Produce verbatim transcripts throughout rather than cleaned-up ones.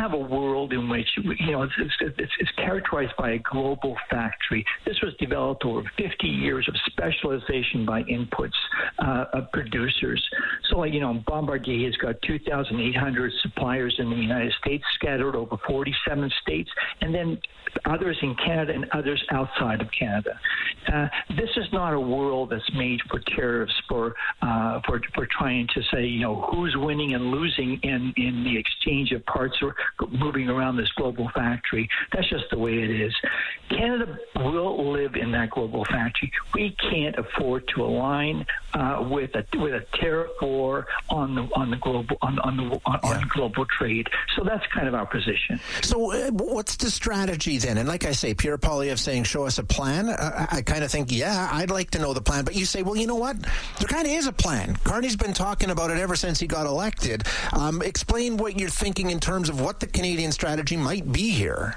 have a world in which, you know, it's, it's, it's characterized by a global factory. This was developed over fifty years of specialization by inputs uh, of producers. So, like, you know, Bombardier has got two thousand eight hundred suppliers in the United States, scattered over forty-seven states, and then others in Canada and others outside of Canada. Uh, this is not a world that's made for tariffs, for, uh, for for trying to say, you know, who's winning and losing in, in the exchange of parts or moving around this global factory. That's just the way it is. Canada will live in that global factory. We can't afford to align uh, with a with a tariff war on the on the global on on the on, yeah. on global trade. So that's kind of our position. So uh, what's the strategy then? And like I say, Pierre Poilievre saying, show us a plan. Uh, I kind of think, yeah, I'd like to know the plan. But you say, well, you know what? There kind of is a plan. Carney's been talking about it ever since he got elected. Um, explain what you're thinking in terms of what the Canadian strategy might be here.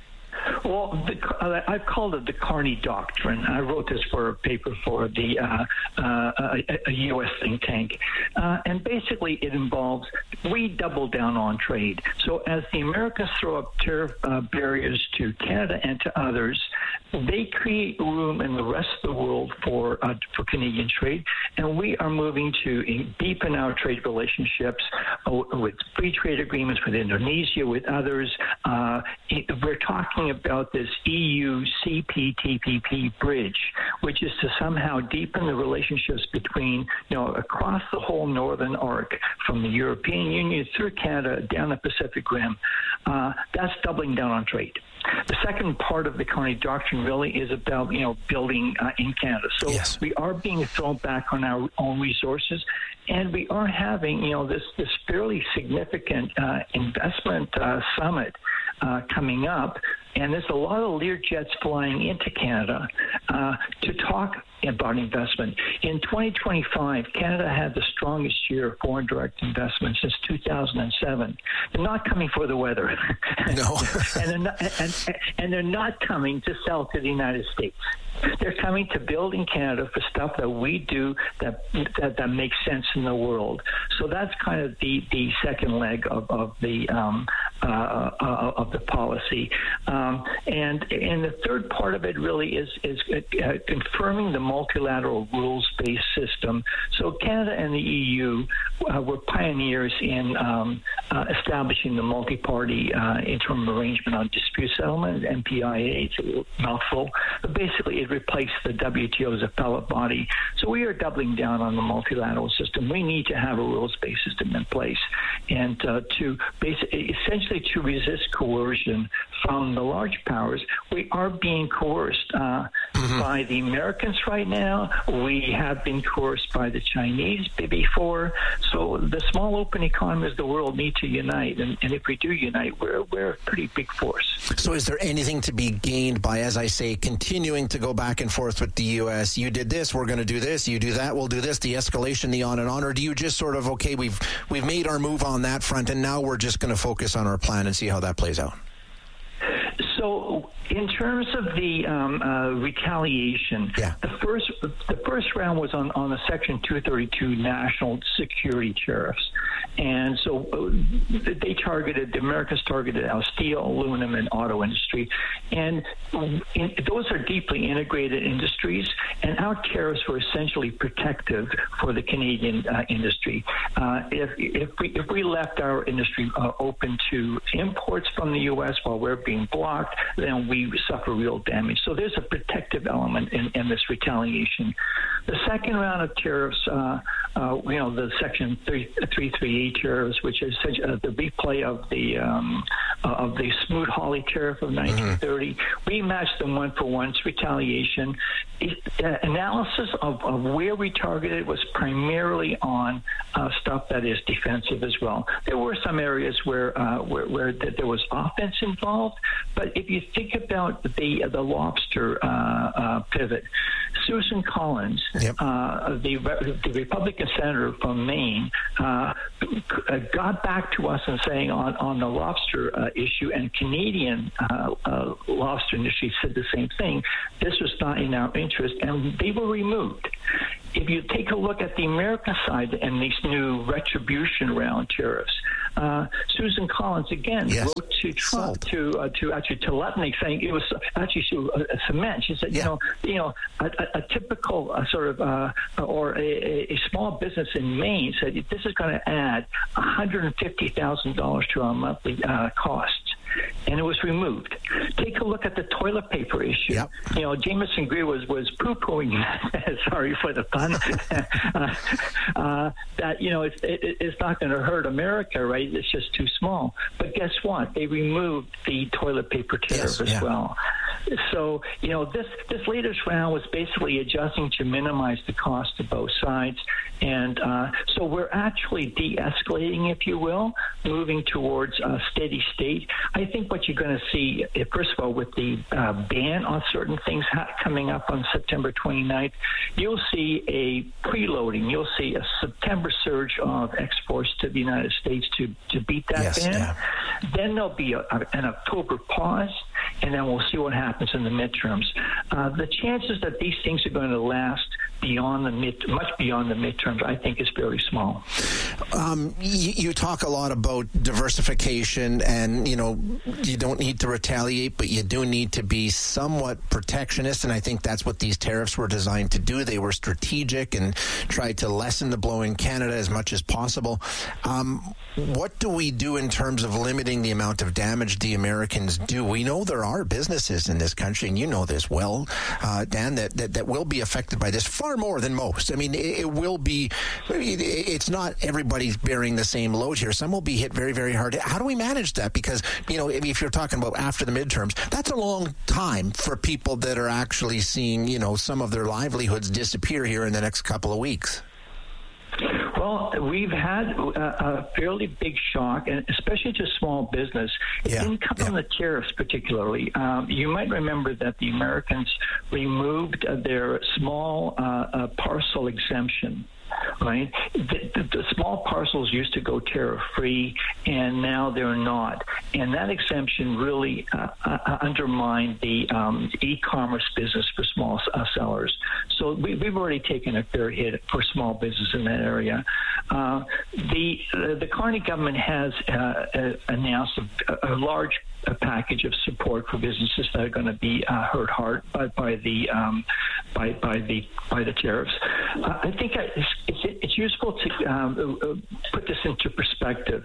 Well, the, uh, I've called it the Carney Doctrine. I wrote this for a paper for the uh, uh, a, a U S think tank. Uh, and basically it involves, we double down on trade. So as the Americans throw up tariff uh, barriers to Canada and to others, they create room in the rest of the world for uh, for Canadian trade. And we are moving to deepen our trade relationships uh, with free trade agreements with Indonesia, with others. Uh, we're talking about this E U C P T P P bridge, which is to somehow deepen the relationships between, you know, across the whole northern arc, from the European Union through Canada down the Pacific Rim. Uh, that's doubling down on trade. The second part of the Carney Doctrine really is about, you know, building uh, in Canada. So yes. we are being thrown back on our own resources, and we are having, you know, this, this fairly significant uh, investment uh, summit uh, coming up. And there's a lot of Learjets flying into Canada uh, to talk about investment. In twenty twenty-five, Canada had the strongest year of foreign direct investment since two thousand seven. They're not coming for the weather. No. and, they're not, and, and they're not coming to sell to the United States. They're coming to build in Canada for stuff that we do that that, that makes sense in the world. So that's kind of the, the second leg of, of the um, uh, uh, of the policy. Um, and and the third part of it really is is uh, confirming the multilateral rules-based system. So Canada and the E U uh, were pioneers in um, uh, establishing the multi-party uh, interim arrangement on dispute settlement, M P I A. It's a mouthful, but basically it replaced the W T O's appellate body. So we are doubling down on the multilateral system. We need to have a rules-based system in place, and uh, to basically, essentially to resist coercion from the large powers. We are being coerced uh, mm-hmm. by the Americans right now. We have been coerced by the Chinese before. So the small open economies of the world need to unite, and, and if we do unite, we're, we're a pretty big force. So is there anything to be gained by, as I say, continuing to go back and forth with the U S? You did this, we're going to do this. You do that, we'll do this. The escalation, the on and on. Or do you just sort of, okay, we've we've made our move on that front, and now we're just going to focus on our plan and see how that plays out? So, in terms of the um, uh, retaliation, yeah. the first the first round was on, on the Section two thirty-two national security tariffs, and so uh, they targeted the Americans targeted our steel, aluminum, and auto industry, and in, those are deeply integrated industries, and our tariffs were essentially protective for the Canadian uh, industry. Uh, if if we if we left our industry uh, open to imports from the U S while we're being blocked, then we suffer real damage. So there's a protective element in, in this retaliation. The second round of tariffs, uh, uh, you know, the Section three thirty-eight tariffs, which is uh, the replay of the um, uh, of the Smoot-Hawley tariff of nineteen thirty, mm-hmm. we matched them one for one. It's retaliation. It, uh, analysis of, of where we targeted was primarily on uh, stuff that is defensive as well. There were some areas where uh, where, where there was offense involved, but if you think about the the lobster uh, uh, pivot, Susan Collins, yep. uh, the the Republican senator from Maine, uh, got back to us and saying on on the lobster uh, issue, and Canadian uh, uh, lobster industry said the same thing. This was not in our interest, and they were removed. If you take a look at the American side and these new retribution round tariffs, uh, Susan Collins again yes. wrote to Trump Salt. to uh, to actually to Lutnick saying it was actually to uh, cement. She said, yeah. you know, you know, a, a, a typical uh, sort of uh, or a, a small business in Maine said this is going to add one hundred fifty thousand dollars to our monthly uh, costs. And it was removed. Take a look at the toilet paper issue. Yep. You know, Jameson Greer was, was poo-pooing that. Sorry for the pun. uh, uh, that, you know, it's, it, it's not going to hurt America, right? It's just too small. But guess what? They removed the toilet paper tariff yes, as yeah. well. So, you know, this, this latest round was basically adjusting to minimize the cost to both sides. And uh, so we're actually de-escalating, if you will, moving towards a steady state. I think what you're going to see, first of all, with the uh, ban on certain things ha- coming up on September twenty-ninth, you'll see a preloading. You'll see a September surge of exports to the United States to, to beat that yes, ban. Yeah. Then there'll be a, a, an October pause, and then we'll see what happens in the midterms. Uh, the chances that these things are going to last beyond the mid, much beyond the midterms, I think is very small. Um, you, you talk a lot about diversification, and you know you don't need to retaliate, but you do need to be somewhat protectionist, and I think that's what these tariffs were designed to do. They were strategic and tried to lessen the blow in Canada as much as possible. Um, what do we do in terms of limiting the amount of damage the Americans do? We know there are businesses in this country, and you know this well, uh, Dan, that, that, that will be affected by this far more than most. I mean, it, it will be, it, it's not everybody's bearing the same load here. Some will be hit very, very hard. How do we manage that? Because, you know, if you're talking about after the midterms, that's a long time for people that are actually seeing, you know, some of their livelihoods disappear here in the next couple of weeks. Well, we've had a, a fairly big shock, and especially to small business. It yeah, didn't come yeah. from the tariffs particularly. Um, you might remember that the Americans removed uh, their small uh, uh, parcel exemption. Right, the, the, the small parcels used to go tariff-free, and now they're not. And that exemption really uh, uh, undermined the um, e-commerce business for small uh, sellers. So we, we've already taken a fair hit for small business in that area. Uh, the uh, the Carney government has uh, uh, announced a, a large a package of support for businesses that are going to be uh, hurt hard by, by the um, by by the by the tariffs. Uh, I think it's, it's, it's useful to um, uh, put this into perspective.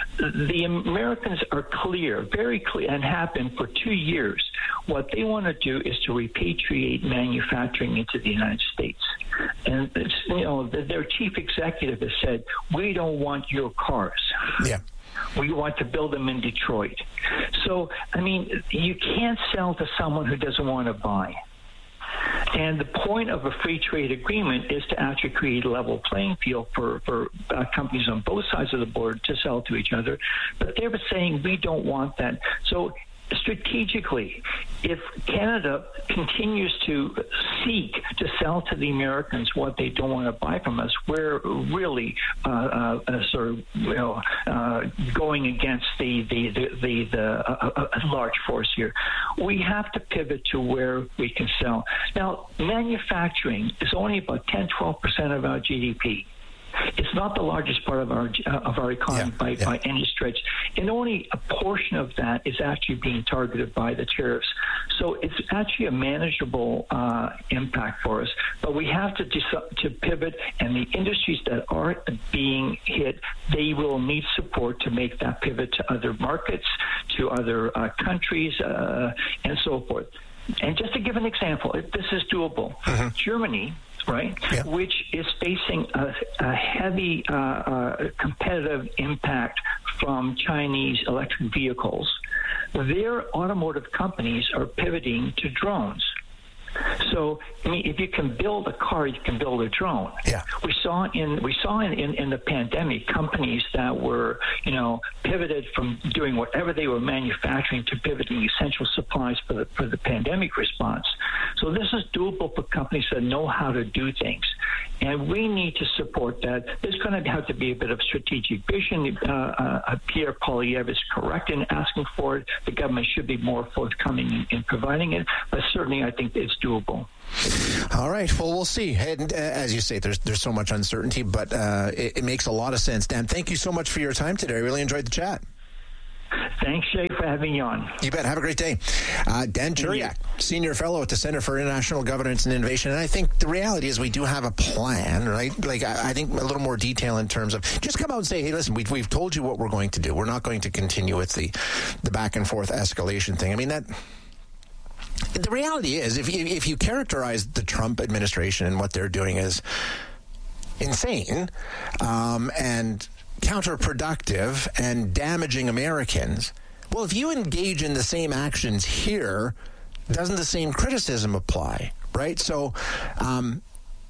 The Americans are clear, very clear, and have been for two years. What they want to do is to repatriate manufacturing into the United States. And it's, you know, their chief executive has said, "We don't want your cars." Yeah. We want to build them in Detroit. So, I mean, you can't sell to someone who doesn't want to buy. And the point of a free trade agreement is to actually create a level playing field for, for uh, companies on both sides of the border to sell to each other. But they were saying we don't want that. So strategically, if Canada continues to seek to sell to the Americans what they don't want to buy from us, we're really uh, uh, uh, sort of you know uh, going against the the the, the, the uh, uh, large force here. We have to pivot to where we can sell. Now, manufacturing is only about ten to twelve percent of our G D P. It's not the largest part of our uh, of our economy yeah, by, yeah. by any stretch, and only a portion of that is actually being targeted by the tariffs. So it's actually a manageable uh, impact for us. But we have to dis- to pivot, and the industries that are being hit, they will need support to make that pivot to other markets, to other uh, countries, uh, and so forth. And just to give an example, if this is doable, mm-hmm. Germany, right, yeah. which is facing a, a heavy uh, uh, competitive impact from Chinese electric vehicles, their automotive companies are pivoting to drones. So, I mean, if you can build a car, you can build a drone. Yeah. We saw in we saw in, in, in the pandemic companies that were, you know, pivoted from doing whatever they were manufacturing to pivoting essential supplies for the for the pandemic response. So this is doable for companies that know how to do things. and we need to support that. There's going to have to be a bit of strategic vision. Uh, uh, Pierre Poilievre is correct in asking for it. The government should be more forthcoming in, in providing it, but certainly I think it's doable. All right. Well, we'll see. And uh, as you say, there's there's so much uncertainty, but uh, it, it makes a lot of sense. Dan, thank you so much for your time today. I really enjoyed the chat. Thanks, Shay, for having you on. You bet. Have a great day. Uh, Dan Churiak, Senior Fellow at the Center for International Governance and Innovation. And I think the reality is we do have a plan, right? Like, I, I think a little more detail in terms of just come out and say, hey, listen, we, we've told you what we're going to do. We're not going to continue with the, the back and forth escalation thing. I mean, that... The reality is, if you, if you characterize the Trump administration and what they're doing as insane um, and counterproductive and damaging Americans, well, if you engage in the same actions here, doesn't the same criticism apply, right? So um,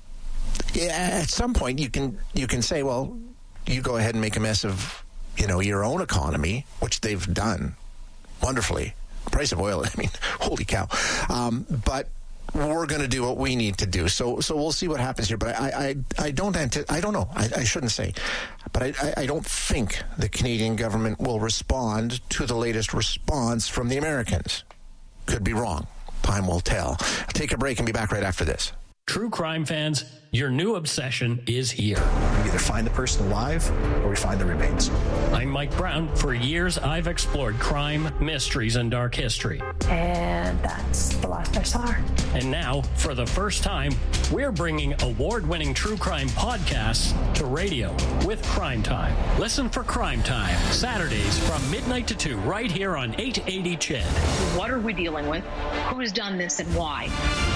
at some point, you can you can say, well, you go ahead and make a mess of, you know, your own economy, which they've done wonderfully. Price of oil, I mean, holy cow. Um, but we're going to do what we need to do. So so we'll see what happens here. But I I, I don't anti- I don't know. I, I shouldn't say. But I, I don't think the Canadian government will respond to the latest response from the Americans. Could be wrong. Time will tell. I'll take a break and be back right after this. True crime fans, your new obsession is here. We either find the person alive or we find the remains. I'm Mike Brown. For years, I've explored crime, mysteries, and dark history. And that's the last I saw her. And now, for the first time, we're bringing award-winning true crime podcasts to radio with Crime Time. Listen for Crime Time, Saturdays from midnight to two, right here on eight eighty C H E D. What are we dealing with? Who has done this and why?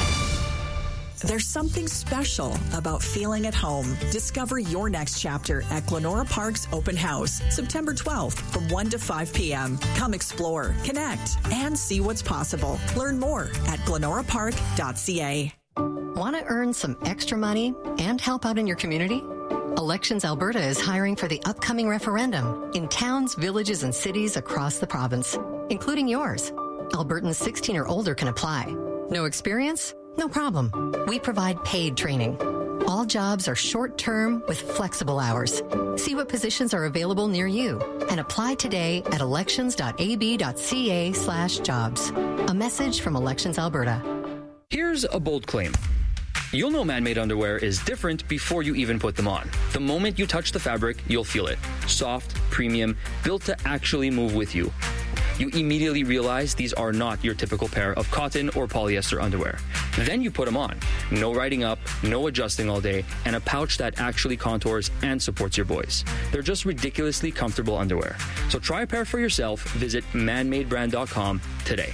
There's something special about feeling at home. Discover your next chapter at Glenora Park's Open House, September twelfth from one to five p.m. Come explore, connect, and see what's possible. Learn more at glenora park dot c a. Want to earn some extra money and help out in your community? Elections Alberta is hiring for the upcoming referendum in towns, villages, and cities across the province, including yours. Albertans sixteen or older can apply. No experience? No problem. We provide paid training. All jobs are short-term with flexible hours. See what positions are available near you and apply today at elections dot a b dot c a slash jobs. A message from Elections Alberta. Here's a bold claim. You'll know man-made underwear is different before you even put them on. The moment you touch the fabric, you'll feel it. Soft, premium, built to actually move with you. You immediately realize these are not your typical pair of cotton or polyester underwear. Then you put them on. No riding up, no adjusting all day, and a pouch that actually contours and supports your boys. They're just ridiculously comfortable underwear. So try a pair for yourself. Visit man made brand dot com today.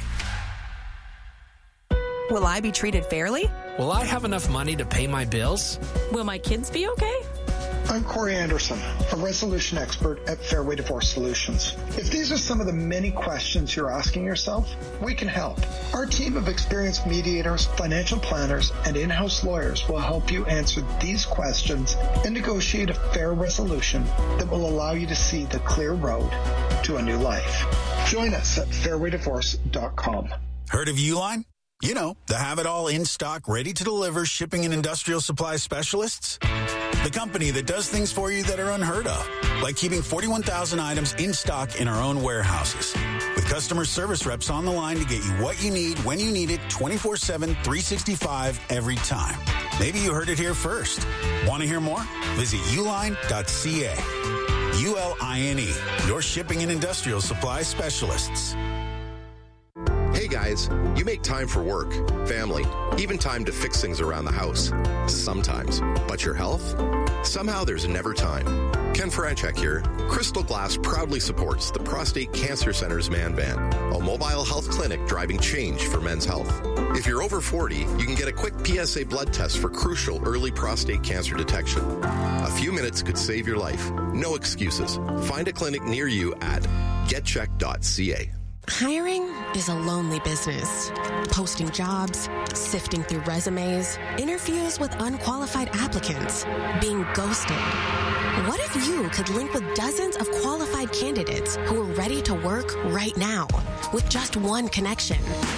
Will I be treated fairly? Will I have enough money to pay my bills? Will my kids be okay? I'm Corey Anderson, a resolution expert at Fairway Divorce Solutions. If these are some of the many questions you're asking yourself, we can help. Our team of experienced mediators, financial planners, and in-house lawyers will help you answer these questions and negotiate a fair resolution that will allow you to see the clear road to a new life. Join us at fairway divorce dot com. Heard of Uline? You know, the have-it-all in-stock, ready-to-deliver shipping and industrial supply specialists. The company that does things for you that are unheard of, like keeping forty-one thousand items in stock in our own warehouses. With customer service reps on the line to get you what you need, when you need it, twenty-four seven, three sixty-five, every time. Maybe you heard it here first. Want to hear more? Visit uline dot c a. U L I N E, your shipping and industrial supply specialists. Hey guys, you make time for work, family, even time to fix things around the house. Sometimes. But your health? Somehow there's never time. Ken Franchek here. Crystal Glass proudly supports the Prostate Cancer Center's Man Van, a mobile health clinic driving change for men's health. If you're over forty, you can get a quick P S A blood test for crucial early prostate cancer detection. A few minutes could save your life. No excuses. Find a clinic near you at get check dot c a. Hiring is a lonely business. Posting jobs, sifting through resumes, interviews with unqualified applicants, being ghosted. What if you could link with dozens of qualified candidates who are ready to work right now with just one connection? That's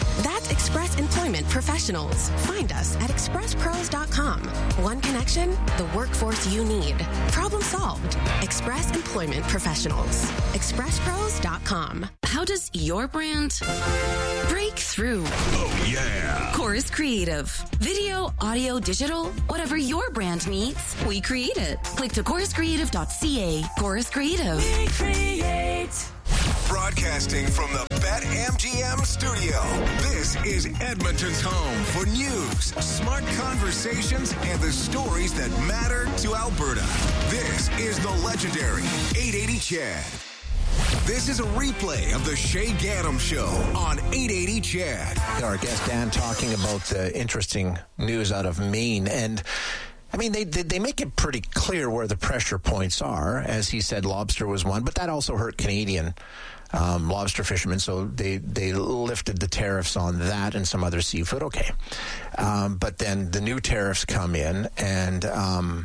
That's Express Employment Professionals. Find us at express pros dot com. One connection, the workforce you need. Problem solved. Express Employment Professionals. express pros dot com. How does your brand break through? Oh, yeah. Chorus Creative. Video, audio, digital, whatever your brand needs, we create it. Click to chorus creative dot c a. Chorus Creative. We create. Broadcasting from the BetMGM studio, this is Edmonton's home for news, smart conversations, and the stories that matter to Alberta. This is the legendary eight eighty C H E D. This is a replay of the Shay Gaddam Show on eight eighty C H E D. Our guest Dan talking about the interesting news out of Maine, and I mean, they, they they make it pretty clear where the pressure points are. As he said, lobster was one, but that also hurt Canadian um, lobster fishermen, so they, they lifted the tariffs on that and some other seafood. Okay. Um, but then the new tariffs come in, and um,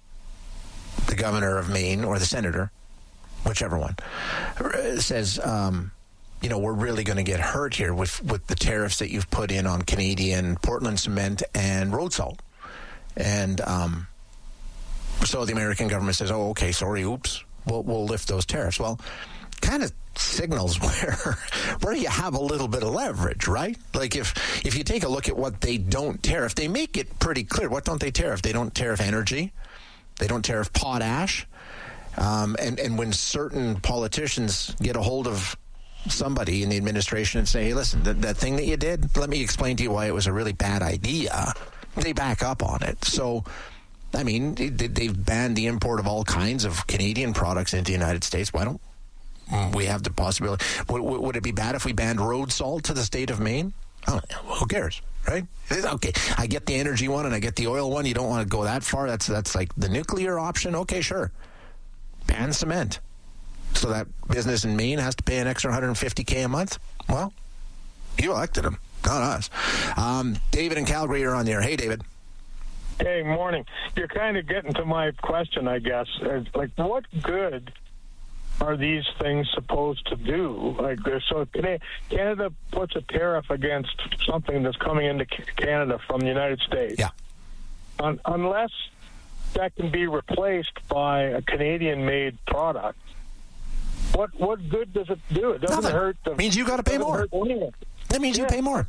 the governor of Maine, or the senator, whichever one, says, um, you know, we're really going to get hurt here with, with the tariffs that you've put in on Canadian Portland cement and road salt. And um, so the American government says, oh, okay, sorry, oops, we'll, we'll lift those tariffs. Well, kind of signals where where you have a little bit of leverage, right? Like if, if you take a look at what they don't tariff, they make it pretty clear. What don't they tariff? They don't tariff energy. They don't tariff potash. Um, and, and when certain politicians get a hold of somebody in the administration and say, hey, listen, that, that thing that you did, let me explain to you why it was a really bad idea, they back up on it. So, I mean, they've banned the import of all kinds of Canadian products into the United States. Why don't we have the possibility? Would, would it be bad if we banned road salt to the state of Maine? Oh, who cares, right? Okay, I get the energy one and I get the oil one. You don't want to go that far. That's that's like the nuclear option. Okay, sure. Ban cement. So that business in Maine has to pay an extra one hundred fifty thousand a month? Well, you elected them. Not us. Um, David in Calgary, you're on the air. Hey, David. Hey, morning. You're kind of getting to my question, I guess. Like, what good are these things supposed to do? Like, so Canada puts a tariff against something that's coming into Canada from the United States. Yeah. Un- unless that can be replaced by a Canadian-made product, what what good does it do? It doesn't Nothing. hurt. The, means you got to pay more. That means yeah, you pay more.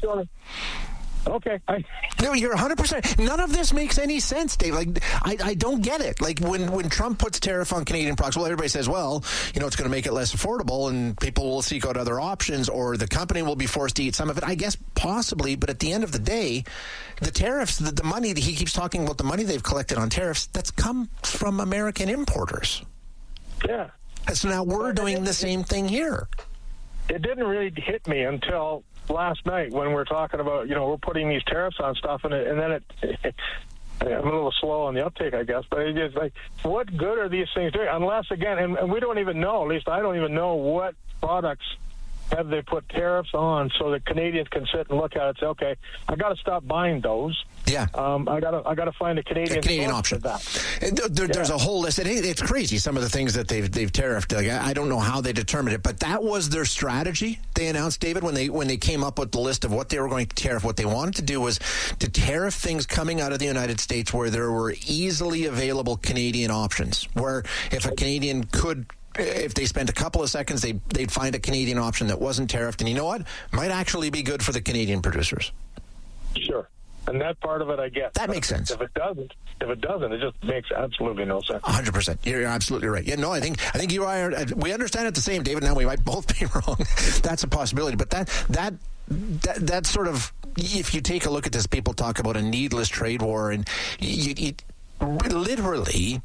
Okay. I, no, you're one hundred percent. None of this makes any sense, Dave. Like, I, I don't get it. Like, when, when Trump puts tariff on Canadian products, well, everybody says, well, you know, it's going to make it less affordable and people will seek out other options, or the company will be forced to eat some of it. I guess possibly, but at the end of the day, the tariffs, the, the money that he keeps talking about, the money they've collected on tariffs, that's come from American importers. Yeah. So now we're doing the same thing here. It didn't really hit me until last night when we're talking about, you know, we're putting these tariffs on stuff, and, it, and then it, I'm a little slow on the uptake, I guess, but it's like, what good are these things doing? Unless, again, and, and we don't even know, at least I don't even know what products have they put tariffs on so that Canadians can sit and look at it and say, okay, I got to stop buying those. Yeah, um, I got to I got to find a Canadian, a Canadian option. For that. There, yeah. There's a whole list. It, it's crazy some of the things that they've they've tariffed. Like, I don't know how they determined it, but that was their strategy. They announced, David, when they when they came up with the list of what they were going to tariff. What they wanted to do was to tariff things coming out of the United States where there were easily available Canadian options. Where if a Canadian could. If they spent a couple of seconds, they, they'd find a Canadian option that wasn't tariffed. And you know what? Might actually be good for the Canadian producers. Sure. And that part of it, I get. That makes sense. If it doesn't, if it doesn't, it just makes absolutely no sense. one hundred percent. You're, you're absolutely right. Yeah, no, I think I think you are. We understand it the same, David. Now we might both be wrong. That's a possibility. But that that that that sort of, if you take a look at this, people talk about a needless trade war, and you, you literally.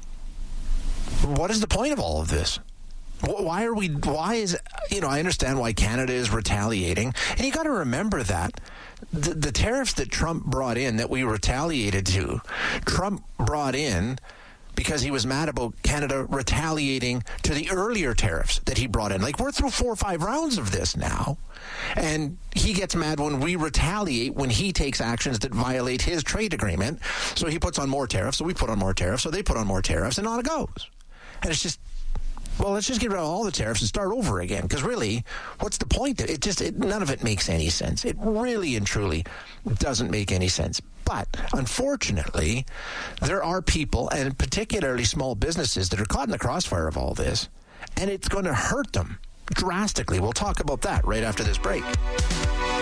What is the point of all of this? Why are we, why is, you know, I understand why Canada is retaliating. And you got to remember that the, the tariffs that Trump brought in, that we retaliated to, Trump brought in because he was mad about Canada retaliating to the earlier tariffs that he brought in. Like, we're through four or five rounds of this now. And he gets mad when we retaliate, when he takes actions that violate his trade agreement. So he puts on more tariffs, so we put on more tariffs, so they put on more tariffs, and on it goes. And it's just, well, let's just get rid of all the tariffs and start over again. Because really, what's the point? It just it, none of it makes any sense. It really and truly doesn't make any sense. But unfortunately, there are people, and particularly small businesses, that are caught in the crossfire of all this, and it's going to hurt them drastically. We'll talk about that right after this break.